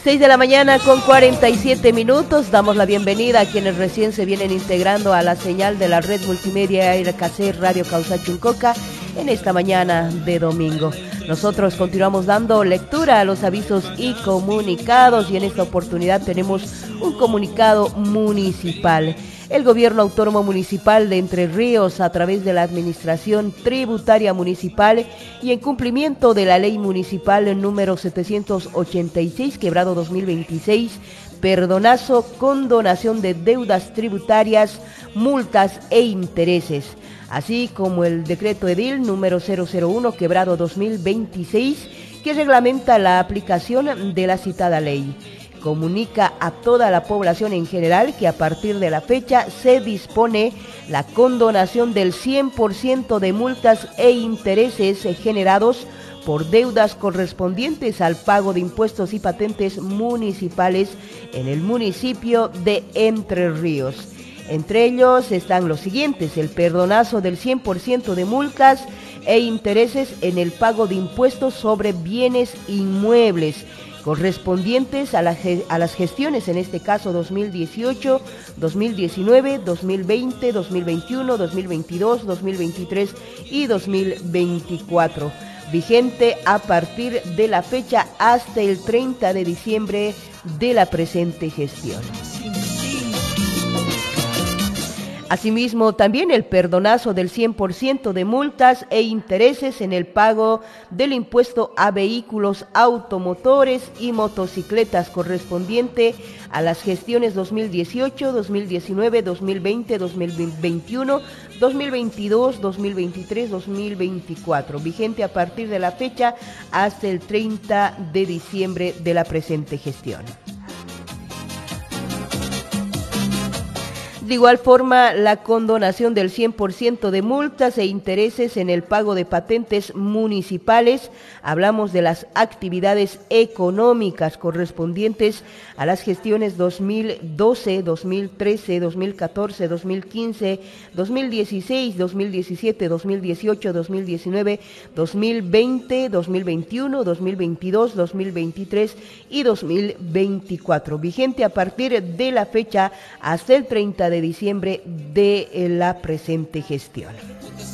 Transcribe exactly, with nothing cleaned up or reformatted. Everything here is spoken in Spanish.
seis de la mañana con cuarenta y siete minutos, damos la bienvenida a quienes recién se vienen integrando a la señal de la red multimedia R K C Radio Causa Chuncoca en esta mañana de domingo. Nosotros continuamos dando lectura a los avisos y comunicados y en esta oportunidad tenemos un comunicado municipal. El Gobierno Autónomo Municipal de Entre Ríos, a través de la Administración Tributaria Municipal y en cumplimiento de la Ley Municipal número setecientos ochenta y seis, quebrado dos mil veintiséis, perdonazo, condonación de deudas tributarias, multas e intereses, así como el Decreto Edil número cero cero uno, quebrado dos mil veintiséis, que reglamenta la aplicación de la citada ley. Comunica a toda la población en general que a partir de la fecha se dispone la condonación del cien por ciento de multas e intereses generados por deudas correspondientes al pago de impuestos y patentes municipales en el municipio de Entre Ríos. Entre ellos están los siguientes: el perdonazo del cien por ciento de multas e intereses en el pago de impuestos sobre bienes inmuebles correspondientes a, la, a las gestiones, en este caso dos mil dieciocho, dos mil diecinueve, dos mil veinte, dos mil veintiuno, dos mil veintidós, dos mil veintitrés y dos mil veinticuatro, vigente a partir de la fecha hasta el treinta de diciembre de la presente gestión. Asimismo, también el perdonazo del cien por ciento de multas e intereses en el pago del impuesto a vehículos automotores y motocicletas correspondiente a las gestiones dos mil dieciocho, dos mil diecinueve, dos mil veinte, dos mil veintiuno, dos mil veintidós, dos mil veintitrés, dos mil veinticuatro, vigente a partir de la fecha hasta el treinta de diciembre de la presente gestión. De igual forma, la condonación del cien por ciento de multas e intereses en el pago de patentes municipales. Hablamos de las actividades económicas correspondientes a las gestiones dos mil doce, dos mil trece, dos mil catorce, dos mil quince, dos mil dieciséis, dos mil diecisiete, dos mil dieciocho, dos mil diecinueve, dos mil veinte, dos mil veintiuno, dos mil veintidós, dos mil veintitrés y dos mil veinticuatro, vigente a partir de la fecha hasta el treinta de diciembre de la presente gestión.